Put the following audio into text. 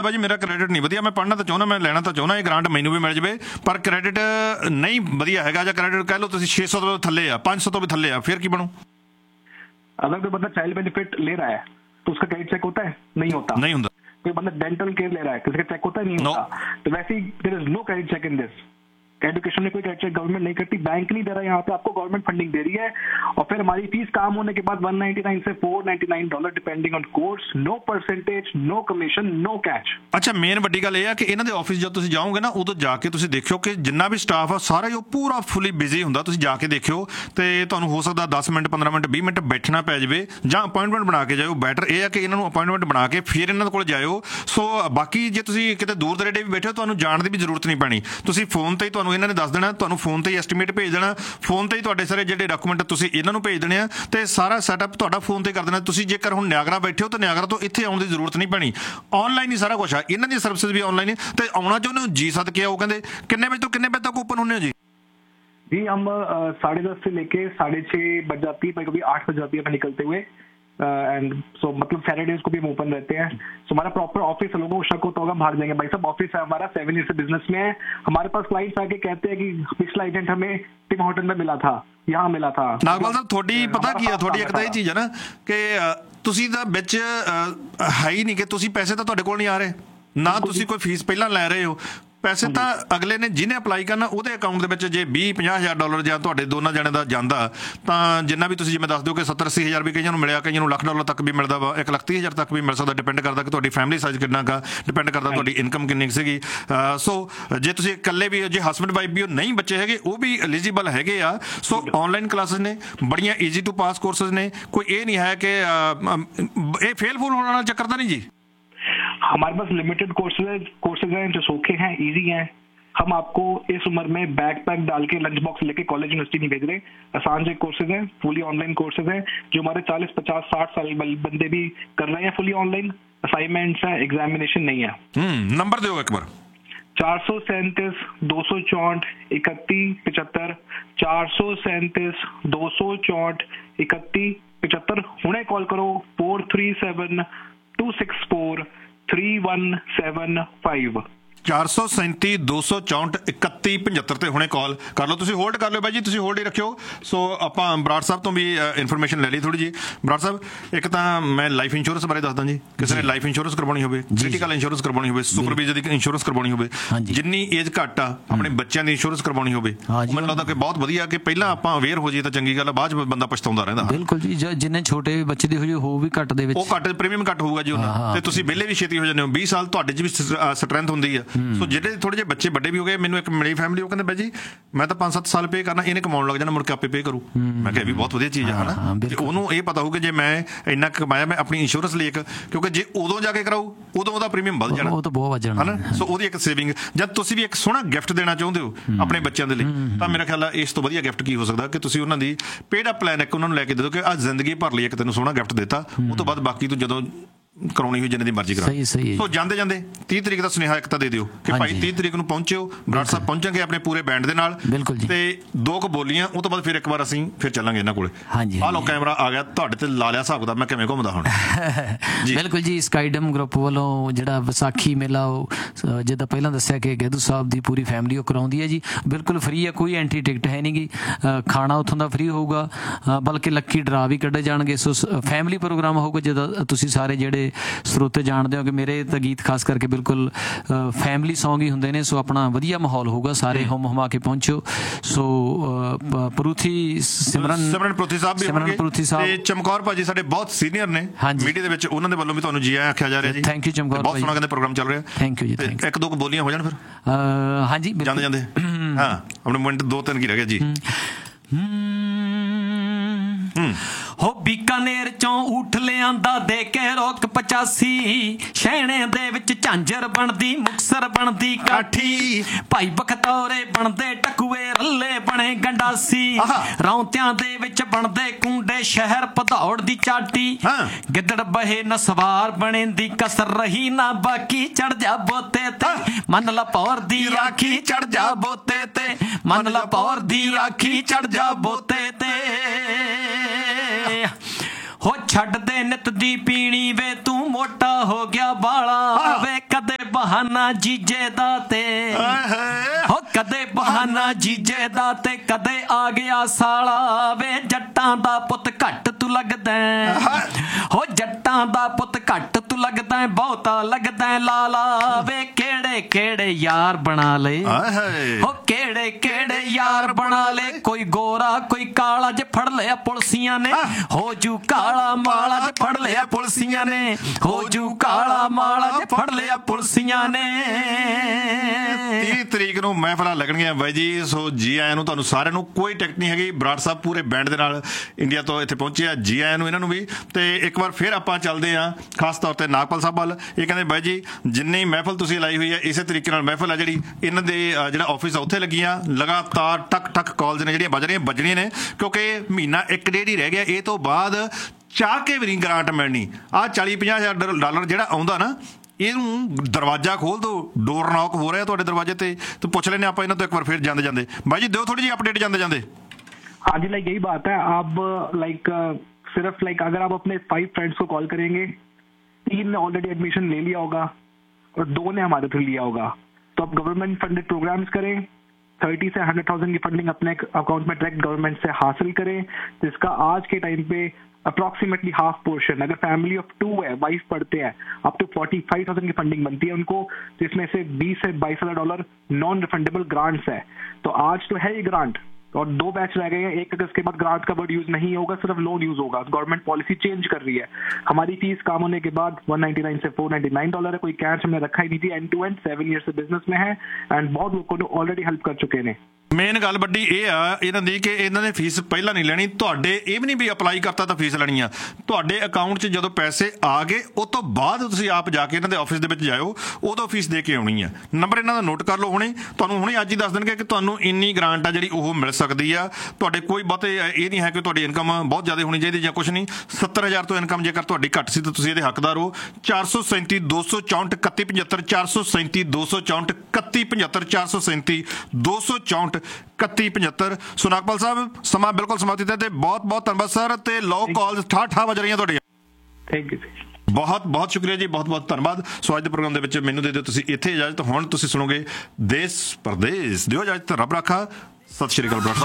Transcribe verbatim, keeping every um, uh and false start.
भाजी मेरा क्रेडिट नहीं वधिया, मैं पढ़ना तो चाਹੁੰਦਾ, मैं ਲੈਣਾ ਤਾਂ ਚਾਹੁੰਦਾ, ਇਹ ਗ੍ਰਾਂਟ ਮੈਨੂੰ ਵੀ ਮਿਲ ਜਾਵੇ, ਪਰ क्रेडिट नहीं ਵਧੀਆ ਹੈਗਾ, ਜਾਂ क्रेडिट कह लो ਤੁਸੀਂ छे सौ ਤੋਂ ਥੱਲੇ ਆ, पाँच सौ ਤੋਂ भी थੱਲੇ आ, फिर की बनू? अगर कोई बंदा चाइल्ड बेनिफिट ले रहा है तो उसका क्रेडिट चेक होता है? नहीं होता। नहीं होता। कोई बंदा डेंटल केयर ले रहा है, किसी का चेक होता है? नहीं होता। तो वैसे ही there is no credit check in this. Education में कोई क्रेडिट चेक गवर्नमेंट नहीं करती, बैंक नहीं दे रहा है, यहाँ पे आपको गवर्नमेंट फंडिंग दे रही है। और फिर हमारी फीस काम होने के बाद वन नाइनटी नाइन से four ninety nine dollar depending on course, no percentage, no commission, no catch. अच्छा, मेन ਵੱਡੀ ਗੱਲ ਇਹ ਆ ਕਿ ਇਹਨਾਂ ਦੇ ਆਫਿਸ ਜਦ ਤੁਸੀਂ ਜਾਓਗੇ ਨਾ, ਉਦੋਂ ਜਾ ਕੇ ਤੁਸੀਂ ਦੇਖਿਓ ਕਿ ਜਿੰਨਾ ਵੀ ਸਟਾਫ ਆ ਸਾਰਾ ਹੀ ਉਹ ਪੂਰਾ ਫੁੱਲੀ ਬਿਜ਼ੀ ਹੁੰਦਾ। ਤੁਸੀਂ ਜਾ ਕੇ ਦੇਖਿਓ ਤੇ ਤੁਹਾਨੂੰ ਹੋ ਸਕਦਾ ਦਸ ਮਿੰਟ ਪੰਦਰਾਂ ਮਿੰਟ ਵੀਹ ਮਿੰਟ ਬੈਠਣਾ ਪੈ ਜਾਵੇ, ਜਾਂ ਅਪਾਇੰਟਮੈਂਟ ਬਣਾ ਕੇ ਜਾਇਓ। ਬੈਟਰ ਇਹ ਆ ਕਿ ਇਹਨਾਂ ਨੂੰ ਅਪਾਇੰਟਮੈਂਟ ਬਣਾ ਕੇ ਫਿਰ ਇਹਨਾਂ ਕੋਲ ਜਾਇਓ। ਸੋ ਬਾਕੀ ਜੇ ਤੁਸੀਂ ਕਿਤੇ ਦੂਰ ਦਰੇਡੇ ਵੀ ਬੈਠੇ ਹੋ, ਤੁਹਾਨੂੰ ਜਾਣ ਦੀ ਵੀ ਜ਼ਰੂਰਤ ਨਹੀਂ ਪੈਣੀ। ਤੁਸੀਂ ਫੋਨ ਤੇ ਹੀ ਤੁਹਾਨੂੰ ਇਹਨਾਂ ਨੇ ਦੱਸ ਦੇਣਾ, ਤੁਹਾਨੂੰ ਫੋਨ ਤੇ ਹੀ ਐਸਟੀਮੇਟ ਭੇਜ ਦੇਣਾ, ਫੋਨ ਤੇ ਹੀ ਤੁਹਾਡੇ ਸਾਰੇ ਜਿਹੜੇ ਡਾਕੂਮੈਂਟ ਤੁਸੀਂ ਇਹਨਾਂ ਨੂੰ ਭੇਜ ਦੇਣੇ ਆ, ਤੇ ਸਾਰਾ ਸੈਟਅਪ ਤੁਹਾਡਾ ਫੋਨ ਤੇ ਕਰ ਦੇਣਾ। ਤੁਸੀਂ ਜੇਕਰ ਹੁਣ ਨਿਆਗਰਾ ਬੈਠੇ ਹੋ ਤਾਂ ਨਿਆਗਰਾ ਤੋਂ ਇੱਥੇ ਆਉਣ ਦੀ ਜ਼ਰੂਰਤ ਨਹੀਂ ਪੈਣੀ, ਆਨਲਾਈਨ ਹੀ ਸਾਰਾ ਕੁਛ ਆ। ਇਹਨਾਂ ਦੀ ਸਰਵਿਸਿਜ਼ ਵੀ ਆਨਲਾइन है। तो आना चाहते हो जी सद क्या, वो कहते कितने बजे तो कितने बजे तक ओपन होने हो जी? जी हम साढ़े दस से लेके साढ़े छः बज जाती है, कभी आठ बज जाती है निकलते हुए। एंड सो मतलब सैटरडेज को भी हम ओपन रहते हैं। सो हमारा प्रॉपर ऑफिस है, लोगों को शक होता होगा भाग जाएंगे, भाई साहब ऑफिस है हमारा, सेवन ईयर से बिजनेस में है। हमारे पास क्लाइंट्स आके कहते हैं कि पिछला एजेंट हमें टिम हॉर्टन में मिला था, यहाँ मिला था। नागपाल साहब थोड़ी पता की है, थोड़ी एक तो ये चीज़ है ना कि ਤੁਸੀਂ ਤਾਂ ਵਿੱਚ ਹੈ ਹੀ ਨਹੀਂ ਕਿ ਤੁਸੀਂ ਪੈਸੇ ਤਾਂ ਤੁਹਾਡੇ ਕੋਲ ਨਹੀਂ ਆ ਰਹੇ, ਨਾ ਤੁਸੀਂ ਕੋਈ ਫੀਸ ਪਹਿਲਾਂ ਲੈ ਰਹੇ ਹੋ। ਪੈਸੇ ਤਾਂ ਅਗਲੇ ਨੇ ਜਿਹਨੇ ਅਪਲਾਈ ਕਰਨਾ ਉਹਦੇ ਅਕਾਊਂਟ ਦੇ ਵਿੱਚ ਜੇ ਵੀਹ ਪੰਜਾਹ ਹਜ਼ਾਰ ਡਾਲਰ ਜਾਂ ਤੁਹਾਡੇ ਦੋਨਾਂ ਜਣੇ ਦਾ ਜਾਂਦਾ, ਤਾਂ ਜਿੰਨਾ ਵੀ ਤੁਸੀਂ ਜਿਵੇਂ ਦੱਸ ਦਿਓ ਕਿ ਸੱਤਰ ਅੱਸੀ ਹਜ਼ਾਰ ਵੀ ਕਈਆਂ ਨੂੰ ਮਿਲਿਆ, ਕਈਆਂ ਨੂੰ ਲੱਖ ਡਾਲਰ ਤੱਕ ਵੀ ਮਿਲਦਾ ਵਾ, ਇੱਕ ਲੱਖ ਤੀਹ ਹਜ਼ਾਰ ਤੱਕ ਵੀ ਮਿਲ ਸਕਦਾ। ਡਿਪੈਂਡ ਕਰਦਾ ਕਿ ਤੁਹਾਡੀ ਫੈਮਿਲੀ ਸਾਈਜ਼ ਕਿੰਨਾ ਕਾ, ਡਿਪੈਂਡ ਕਰਦਾ ਤੁਹਾਡੀ ਇਨਕਮ ਕਿੰਨੀ ਸੀਗੀ। ਸੋ ਜੇ ਤੁਸੀਂ ਇਕੱਲੇ ਵੀ, ਜੇ ਹਸਬੈਂਡ ਵਾਈਫ ਵੀ ਉਹ ਨਹੀਂ ਬੱਚੇ ਹੈਗੇ, ਉਹ ਵੀ ਐਲੀਜੀਬਲ ਹੈਗੇ ਆ। ਸੋ ਆਨਲਾਈਨ ਕਲਾਸਿਸ ਨੇ, ਬੜੀਆਂ ਈਜ਼ੀ ਟੂ ਪਾਸ ਕੋਰਸਿਸ ਨੇ, ਕੋਈ ਇਹ ਨਹੀਂ ਹੈ ਕਿ ਇਹ ਫੇਲ ਫੂਲ ਹੋਣ ਵਾਲਾ ਚੱਕਰ ਤਾਂ ਨਹੀਂ जी? हमारे पास लिमिटेड कोर्सेज कोर्सेज हैं जो सौखे हैं, इजी हैं। हम आपको इस उम्र में बैग पैक डाल के लंच बॉक्स लेके कॉलेज यूनिवर्सिटी नहीं भेज रहे। आसान से कोर्सेज हैं, फुली ऑनलाइन कोर्सेज हैं, जो हमारे चालीस पचास साठ साल बंदे भी कर रहे हैं फुली ऑनलाइन। असाइनमेंट्स हैं, एग्जामिनेशन नहीं है। नंबर दो एक बार। चार सौ सैंतीस दो सौ चौंठ इकतीस पिछहत्तर, चार सौ सैंतीस दो सौ चौंठ इकतीस पिछहत्तर। हुणे कॉल करो four three seven to six four three one seven five. ਚਾਰ ਸੌ ਸੈਂਤੀ ਦੋ ਸੌ ਚੌਂਹਠ ਇਕੱਤੀ ਪੰਝੱਤਰ ਤੇ ਹੁਣੇ ਕਾਲ ਕਰ ਲਓ। ਤੁਸੀਂ ਹੋਲਡ ਕਰ ਲਿਓ ਬਾਈ ਜੀ, ਤੁਸੀਂ ਹੋਲਡ ਹੀ ਰੱਖਿਓ। ਸੋ ਆਪਾਂ ਬਰਾੜ ਸਾਹਿਬ ਤੋਂ ਵੀ ਇਨਫੋਰਮੇਸ਼ਨ ਲੈ ਲਈ ਥੋੜੀ ਜੀ। ਬਰਾੜ ਸਾਹਿਬ, ਇੱਕ ਤਾਂ ਮੈਂ ਲਾਈਫ ਇੰਸ਼ੋਰੈਂਸ ਬਾਰੇ ਦੱਸਦਾ ਜੀ। ਕਿਸੇ ਨੇ ਲਾਈਫ ਇੰਸ਼ੋਰੈਂਸ ਕਰਵਾਉਣੀ ਹੋਵੇ, ਕ੍ਰਿਟੀਕਲ ਇੰਸ਼ੋਰੈਂਸ ਕਰਵਾਉਣੀ ਹੋਵੇ, ਸੁਪਰਵਾਈਜ਼ਰ ਦੀ ਇੰਸ਼ੋਰੈਂਸ ਕਰਵਾਉਣੀ ਹੋਵੇ, ਜਿੰਨੀ ਏਜ ਘੱਟ ਆ ਆਪਣੇ ਬੱਚਿਆਂ ਦੀ ਇੰਸ਼ੋਰੈਂਸ ਕਰਵਾਉਣੀ ਹੋਵੇ, ਮੈਨੂੰ ਲੱਗਦਾ ਕਿ ਬਹੁਤ ਵਧੀਆ ਕਿ ਪਹਿਲਾਂ ਆਪਾਂ ਅਵੇਅਰ ਹੋ ਜਾਈਏ ਤਾਂ ਚੰਗੀ ਗੱਲ ਆ, ਬਾਅਦ ਚ ਬੰਦਾ ਪਛਤਾਉਂਦਾ ਰਹਿੰਦਾ। ਬਿਲਕੁਲ ਜੀ, ਜਿੰਨੇ ਛੋਟੇ ਬੱਚੇ ਦੀ ਹੋ ਵੀ ਘੱਟ ਦੇ ਵਿੱਚ, ਉਹ ਘੱਟ ਪ੍ਰੀਮੀਅਮ ਘੱਟ ਹੋਊਗਾ ਜੀ ਉਹਨਾਂ, ਤੇ ਤੁਸੀਂ ਵਿਹਲੇ ਵੀ ਛੇਤੀ ਹੋ ਜਾਂਦੇ ਹੋ। ਵੀਹ ਸਾਲ ਤੁਹਾਡੇ ਚ ਵੀ ਸਟਰੈਂਥ ਹੁੰਦੀ ਆ। ਸੋ ਜਿਹੜੇ ਥੋੜੇ ਜੇ ਬੱਚੇ ਵੱਡੇ ਵੀ ਹੋ ਗਏ, ਮੈਨੂੰ ਇੱਕ ਮਿਲੀ ਫੈਮਿਲੀ, ਉਹ ਕਹਿੰਦੇ ਬਾਈ ਜੀ ਮੈਂ ਤਾਂ ਪੰਜ ਸੱਤ ਸਾਲ ਪੇ ਕਰਨਾ, ਇਹਨੇ ਕਮਾਉਣ ਲੱਗ ਜਾਣਾ, ਮੁੜ ਕੇ ਆਪੇ ਪੇ ਕਰੂ। ਮੈਂ ਕਿਹਾ ਇਹ ਵੀ ਬਹੁਤ ਵਧੀਆ ਚੀਜ਼ ਆ, ਹਨਾ। ਉਹਨੂੰ ਇਹ ਪਤਾ ਹੋਊ ਕਿ ਜੇ ਮੈਂ ਇੰਨਾ ਕਮਾਇਆ, ਮੈਂ ਆਪਣੀ ਇੰਸ਼ੋਰੈਂਸ ਲਈ ਇੱਕ, ਕਿਉਂਕਿ ਜੇ ਉਦੋਂ ਜਾ ਕੇ ਕਰਾਊ ਉਦੋਂ ਉਹਦਾ ਪ੍ਰੀਮੀਅਮ ਵੱਧ ਜਾਣਾ, ਉਹ ਤਾਂ ਬਹੁਤ ਵੱਧ ਜਾਣਾ, ਹਨਾ। ਸੋ ਉਹਦੀ ਇੱਕ ਸੇਵਿੰਗ, ਜਦ ਤੁਸੀਂ ਵੀ ਇੱਕ ਸੋਹਣਾ ਗਿਫਟ ਦੇਣਾ ਚਾਹੁੰਦੇ ਹੋ ਆਪਣੇ ਬੱਚਿਆਂ ਦੇ ਲਈ, ਤਾਂ ਮੇਰਾ ਖਿਆਲ ਆ ਇਸ ਤੋਂ ਵਧੀਆ ਗਿਫਟ ਕੀ ਹੋ ਸਕਦਾ ਕਿ ਤੁਸੀਂ ਉਹਨਾਂ ਦੀ ਪੇਡ ਅਪ ਪਲਾਨ ਇੱਕ ਉਹਨਾਂ ਨੂੰ ਲੈ ਕੇ ਦੇ ਦਿਓ ਕਿ ਆਹ ਜ਼ਿੰਦਗੀ ਭਰ ਲਈ ਇੱਕ ਤੈਨੂੰ ਸੋਹਣਾ ਗਿਫਟ ਦਿੱਤਾ, ਉਹ ਤੋਂ ਬਾਅਦ ਬਾਕੀ ਤੂੰ ਜਦੋਂ ਕਰਾਉਣੀ ਹੋਈ ਜਿੰਨੇ ਦੀ ਮਰਜ਼ੀ ਕਰਾ। ਸੋ ਜਾਂਦੇ ਜਾਂਦੇ ਤੀਹ ਤਰੀਕ ਦਾ ਸੁਨੇਹਾ ਇੱਕ ਤਾਂ ਦੇ ਦਿਓ ਕਿ ਭਾਈ ਤੀਹ ਤਰੀਕ ਨੂੰ ਪਹੁੰਚਿਓ, ਬਰਾੜ ਸਾਹਿਬ ਪਹੁੰਚਾਂਗੇ ਆਪਣੇ ਪੂਰੇ ਬੈਂਡ ਦੇ ਨਾਲ, ਤੇ ਦੋ ਕੁ ਬੋਲੀਆਂ, ਉਹ ਤੋਂ ਬਾਅਦ ਫਿਰ ਇੱਕ ਵਾਰ ਅਸੀਂ ਫਿਰ ਚੱਲਾਂਗੇ ਇਹਨਾਂ ਕੋਲੇ। ਆਹ ਲੋ ਕੈਮਰਾ ਆ ਗਿਆ ਤੁਹਾਡੇ ਤੇ, ਲਾ ਲਿਆ ਹਿਸਾਬ ਦਾ, ਮੈਂ ਕਿਵੇਂ ਘੁੰਮਦਾ ਹੁਣ। ਬਿਲਕੁਲ ਜੀ, ਸਕਾਈਡਮ ਗਰੁੱਪ ਵੱਲੋਂ ਜਿਹੜਾ ਵਿਸਾਖੀ ਮੇਲਾ, ਉਹ ਜਿੱਦਾਂ ਪਹਿਲਾਂ ਦੱਸਿਆ ਕਿ ਗੇਦੂ ਸਾਹਿਬ ਦੀ ਪੂਰੀ ਫੈਮਿਲੀ ਉਹ ਕਰਾਉਂਦੀ ਹੈ ਜੀ, ਬਿਲਕੁਲ ਫਰੀ ਹੈ, ਕੋਈ ਐਂਟਰੀ ਟਿਕਟ ਹੈ ਨਹੀਂ ਗੀ। ਖਾਣਾ ਉੱਥੋਂ ਦਾ ਫਰੀ ਹੋਊਗਾ, ਬਲਕਿ ਲੱਕੀ ਡਰਾ ਵੀ ਕੱਢੇ ਜਾਣਗੇ। ਸੋ ਫੈਮਿਲੀ ਪ੍ਰੋਗਰਾਮ ਹੋਊਗਾ, ਜਿੱਦਾਂ ਤੁਸੀਂ ਸਾਰੇ ਜਿਹੜੇ ਸਰੋਤੇ ਜਾਣਦੇ ਹੋ ਕਿ ਮੇਰੇ ਤਾਂ ਗੀਤ ਖਾਸ ਕਰਕੇ ਬਿਲਕੁਲ ਫੈਮਿਲੀ ਸੌਂਗ ਹੀ ਹੁੰਦੇ ਨੇ। ਸੋ ਆਪਣਾ ਵਧੀਆ ਮਾਹੌਲ ਹੋਊਗਾ, ਸਾਰੇ ਹੁਮ ਹੁਮਾ ਕੇ ਪਹੁੰਚੋ। ਸੋ ਪਰੂਥੀ ਸਿਮਰਨ ਸਿਮਰਨ ਪਰੂਥੀ ਸਾਹਿਬ ਵੀ ਸਿਮਰਨ ਪਰੂਥੀ ਸਾਹਿਬ ਤੇ ਚਮਕੌਰ ਭਾਜੀ ਸਾਡੇ ਬਹੁਤ ਸੀਨੀਅਰ ਨੇ ਮੀਡੀਆ ਦੇ ਵਿੱਚ, ਉਹਨਾਂ ਦੇ ਵੱਲੋਂ ਵੀ ਤੁਹਾਨੂੰ ਜੀ ਆਇਆਂ ਆਖਿਆ ਜਾ ਰਿਹਾ ਜੀ। ਥੈਂਕ ਯੂ ਚਮਕੌਰ, ਬਹੁਤ ਸੋਹਣਾ ਕਹਿੰਦੇ ਪ੍ਰੋਗਰਾਮ ਚੱਲ ਰਿਹਾ। ਥੈਂਕ ਯੂ ਜੀ। ਇੱਕ ਦੋ ਬੋਲੀਆਂ ਹੋ ਜਾਣ ਫਿਰ। ਹਾਂਜੀ ਜਾਂਦੇ ਜਾਂਦੇ, ਹਾਂ ਆਪਣੇ ਮਿੰਟ ਦੋ ਤਿੰਨ ਕੀ ਰਹਿ ਗਏ ਜੀ। ਹੋ ਬੀਕਾਨੇਰ ਚੋਂ ਊਠ ਲਿਆਂਦਾ ਦੇ ਕੇ ਰੋਕ ਪਚਾਸੀ, ਸ਼ਹਿਣੇ ਦੇ ਵਿੱਚ ਝਾਂਜਰ ਬਣਦੀ, ਮੁਕਤਸਰ ਬਣਦੀ ਕਾਠੀ, ਭਾਈ ਬਖਤੌਰੇ ਬਣਦੇ ਟਕੂਏ, ਰੱਲੇ ਬਣੇ ਗੰਡਾਸੀ, ਰੌਂਤਿਆਂ ਦੇ ਵਿੱਚ ਬਣਦੇ ਕੁੰਡੇ, ਸ਼ਹਿਰ ਭਦੌੜ ਦੀ ਚਾਟੀ, ਗਿੱਦੜ ਬਹੇ ਨਾ ਸਵਾਰ ਬਣੇ ਦੀ, ਕਸਰ ਰਹੀ ਨਾ ਬਾਕੀ, ਚੜ ਜਾ ਬੋਤੇ ਤੇ ਮੰਨ ਲਾ ਪੌਰ ਦੀ ਰਾਖੀ, ਚੜ ਜਾ ਬੋਤੇ ਤੇ ਮੰਨ ਲਾ ਪੌਰ ਦੀ ਰਾਖੀ, ਚੜ ਜਾ ਬੋਤੇ ਤੇ। ਹੋ ਛੱਡ ਦੇ ਨਿੱਤ ਦੀ ਪੀਣੀ ਵੇ, ਤੂੰ ਮੋਟਾ ਹੋ ਗਿਆ ਬਾਲਾ ਵੇ, ਕਦੇ ਬਹਾਨਾ ਜੀਜੇ ਦਾ ਤੇ ਆਏ ਹਾਏ। ਹੋ ਕਦੇ ਬਹਾਨਾ ਜੀਜੇ ਦਾ ਤੇ ਕਦੇ ਆ ਗਿਆ ਸਾਲਾ ਵੇ ਜੱਟਾਂ ਦਾ ਪੁੱਤ ਘੱਟ ਤੂੰ ਲੱਗਦਾ ਹੈ। ਹੋ ਜੱਟਾਂ ਦਾ ਪੁੱਤ ਘੱਟ ਤੂੰ ਲੱਗਦਾ ਹੈ, ਬਹੁਤਾ ਲੱਗਦਾ ਹੈ ਲਾਲਾ ਵੇ ਕਿਹੜੇ ਕਿਹੜੇ ਯਾਰ ਬਣਾ ਲਏ ਆਏ ਹਾਏ। ਹੋ ਕਿਹੜੇ ਕਿਹੜੇ ਯਾਰ ਬਣਾ ਲਏ, ਕੋਈ ਗੋਰਾ ਕੋਈ ਕਾਲਾ ਜੇ ਫੜ ਲਿਆ ਪੁਲਸੀਆਂ ਨੇ ਹੋ ਜੂ ਕਾਲਾ ਮਾਲਾ ਜੇ ਫੜ ਲਿਆ ਪੁਲਸੀਆਂ ਨੇ ਹੋ ਜੂ ਕਾਲਾ ਮਾਲਾ ਜੇ ਫੜ ਲਿਆ ਪੁਲਸੀਆਂ ਨੇ। ਤੀਹ ਤਰੀਕ ਨੂੰ ਮਹਿਫਲਾਂ ਲੱਗਣਗੀਆਂ ਬਾਈ ਜੀ। ਸੋ ਜੀ ਆਇਆਂ ਨੂੰ ਤੁਹਾਨੂੰ ਸਾਰਿਆਂ ਨੂੰ, ਕੋਈ ਟਿਕਟ ਨਹੀਂ ਹੈਗੀ। ਬਰਾੜ ਸਾਹਿਬ ਪੂਰੇ ਬੈਂਡ ਦੇ ਨਾਲ ਇੰਡੀਆ ਤੋਂ ਇੱਥੇ ਪਹੁੰਚੇ ਆ, ਜੀ ਆਇਆਂ ਨੂੰ ਇਹਨਾਂ ਨੂੰ ਵੀ। ਤੇ ਇੱਕ ਵਾਰ ਫਿਰ ਆਪਾਂ ਚੱਲਦੇ ਹਾਂ ਖਾਸ ਤੌਰ ਤੇ ਨਾਗਪਾਲ ਸਾਹਿਬ ਵੱਲ। ਇਹ ਕਹਿੰਦੇ ਬਾਈ ਜੀ ਜਿੰਨੀ ਮਹਿਫਲ ਤੁਸੀਂ ਲਾਈ ਹੋਈ ਹੈ ਇਸੇ ਤਰੀਕੇ ਨਾਲ ਮਹਿਫਲ ਆ ਜਿਹੜੀ ਇਹਨਾਂ ਦੇ ਜਿਹੜਾ ਆਫਿਸ ਆ ਉੱਥੇ ਲੱਗੀਆਂ ਲਗਾਤਾਰ ਟਕ ਟਕ ਕਾਲਸ ਨੇ ਜਿਹੜੀਆਂ ਵੱਜ ਰਹੀਆਂ ਵੱਜਣੀਆਂ ਨੇ, ਕਿਉਂਕਿ ਮਹੀਨਾ ਇੱਕ ਡੇਢ ਹੀ ਰਹਿ ਗਿਆ। ਇਹ ਤੋਂ ਬਾਅਦ ਚਾਹ ਕੇ ਵੀ ਨਹੀਂ ਗ੍ਰਾਂਟ ਮਿਲਣੀ। ਆਹ ਚਾਲੀ ਪੰਜਾਹ ਹਜ਼ਾਰ ਡਾਲਰ ਜਿਹੜਾ ਆਉਂਦਾ ਨਾ, ਇਹਨੂੰ ਦਰਵਾਜ਼ਾ ਖੋਲ ਦੋ, ਡੋਰ ਨੌਕ ਹੋ ਰਿਹਾ ਤੁਹਾਡੇ ਦਰਵਾਜ਼ੇ ਤੇ, ਤੇ ਪੁੱਛ ਲੈਂਦੇ ਆਪਾਂ ਇਹਨਾਂ ਤੋਂ ਇੱਕ ਵਾਰ ਫਿਰ ਜਾਂਦੇ ਜਾਂਦੇ। ਬਾਈ ਜੀ ਦਿਓ ਥੋੜੀ ਜਿਹੀ ਅਪਡੇਟ ਜਾਂਦੇ ਜਾਂਦੇ। हाँ जी, लाइक यही बात है। आप लाइक सिर्फ लाइक अगर आप अपने फाइव फ्रेंड्स को कॉल करेंगे, तीन ने ऑलरेडी एडमिशन ले लिया होगा और दो ने हमारे थ्रू लिया होगा, तो आप गवर्नमेंट फंडेड प्रोग्राम्स करें, थर्टी से हंड्रेड थाउजेंड की फंडिंग अपने अकाउंट में डायरेक्ट गवर्नमेंट से हासिल करें, जिसका आज के टाइम पे अप्रॉक्सीमेटली हाफ पोर्शन, अगर फैमिली ऑफ टू है, वाइफ पढ़ते हैं, up to forty five thousand की फंडिंग बनती है उनको, जिसमें से बीस से बाईस हजार डॉलर नॉन रिफंडेबल ग्रांट्स है। तो आज तो है ही ग्रांट और दो बैच रह गए हैं। एक अगस्त के बाद ग्रांट का वर्ड यूज नहीं होगा, सिर्फ लोन यूज होगा। गवर्नमेंट पॉलिसी चेंज कर रही है। हमारी फीस काम होने के बाद वन नाइन्टी नाइन से फोर नाइन्टी नाइन डॉलर है। कोई कैश हमने रखा ही नहीं थी। And to and seven year से बिजनेस में है एंड बहुत लोगों ने ऑलरेडी हेल्प कर चुके हैं। ਮੇਨ ਗੱਲ ਵੱਡੀ ਇਹ ਆ ਇਹਨਾਂ ਦੀ ਕਿ ਇਹਨਾਂ ਨੇ ਫੀਸ ਪਹਿਲਾਂ ਨਹੀਂ ਲੈਣੀ। ਤੁਹਾਡੇ ਇਹ ਵੀ ਨਹੀਂ ਵੀ ਅਪਲਾਈ ਕਰਤਾ ਤਾਂ ਫੀਸ ਲੈਣੀ ਆ। ਤੁਹਾਡੇ ਅਕਾਊਂਟ 'ਚ ਜਦੋਂ ਪੈਸੇ ਆ ਗਏ ਉਹ ਤੋਂ ਬਾਅਦ ਤੁਸੀਂ ਆਪ ਜਾ ਕੇ ਇਹਨਾਂ ਦੇ ਆਫਿਸ ਦੇ ਵਿੱਚ ਜਾਇਓ, ਉਦੋਂ ਫੀਸ ਦੇ ਕੇ ਆਉਣੀ ਆ। ਨੰਬਰ ਇਹਨਾਂ ਦਾ ਨੋਟ ਕਰ ਲਓ ਹੁਣੇ। ਤੁਹਾਨੂੰ ਹੁਣੇ ਅੱਜ ਹੀ ਦੱਸ ਦੇਣਗੇ ਕਿ ਤੁਹਾਨੂੰ ਇੰਨੀ ਗ੍ਰਾਂਟ ਆ ਜਿਹੜੀ ਉਹ ਮਿਲ ਸਕਦੀ ਆ। ਤੁਹਾਡੇ ਕੋਈ ਬਹੁਤੇ ਇਹ ਨਹੀਂ ਹੈ ਕਿ ਤੁਹਾਡੀ ਇਨਕਮ ਬਹੁਤ ਜ਼ਿਆਦਾ ਹੋਣੀ ਚਾਹੀਦੀ ਜਾਂ ਕੁਛ ਨਹੀਂ। ਸੱਤਰ ਹਜ਼ਾਰ ਤੋਂ ਇਨਕਮ ਜੇਕਰ ਤੁਹਾਡੀ ਘੱਟ ਸੀ ਤਾਂ ਤੁਸੀਂ ਇਹਦੇ ਹੱਕਦਾਰ ਹੋ। ਚਾਰ ਸੌ ਸੈਂਤੀ ਦੋ ਸੌ ਚੌਂਹਠ ਇਕੱਤੀ ਪਝੱਤਰ ਚਾਰ ਸੌ ਸੈਂਤੀ ਦੋ ਸੌ ਚੌਂਹਠ ਇਕੱਤੀ ਪਝੱਤਰ ਚਾਰ ਸੌ ਸੈਂਤੀ ਦੋ ਸੌ ਚੌਂਹਠ ਇਕੱਤੀ ਪਝੱਤਰ। ਸੋ ਨਾਗਪਾਲ ਸਾਹਿਬ ਸਮਾਂ ਬਿਲਕੁਲ ਸਮਾਪਤ ਹੈ ਤੇ ਬਹੁਤ ਬਹੁਤ ਧੰਨਵਾਦ ਸਰ। ਤੇ ਲੋ ਕਾਲਸ ਠਾ ਠਾ ਵੱਜ ਰਹੀਆਂ ਤੁਹਾਡੀਆਂ। Thank you. ਬਹੁਤ ਬਹੁਤ ਸ਼ੁਕਰੀਆ ਜੀ, ਬਹੁਤ ਬਹੁਤ ਧੰਨਵਾਦ। ਸੋ ਅੱਜ ਦੇ ਪ੍ਰੋਗਰਾਮ ਦੇ ਵਿੱਚ ਮੈਨੂੰ ਦੇ ਦਿਓ ਤੁਸੀਂ ਇੱਥੇ ਇਜਾਜ਼ਤ। ਹੁਣ ਤੁਸੀਂ ਸੁਣੋਗੇ ਦੇਸ਼ ਪਰਦੇਸ। ਦਿਓ ਇਜਾਜ਼ਤ, ਰੱਬ ਰਾਖਾ। ਸਤਿ ਸ਼੍ਰੀ ਅਕਾਲ।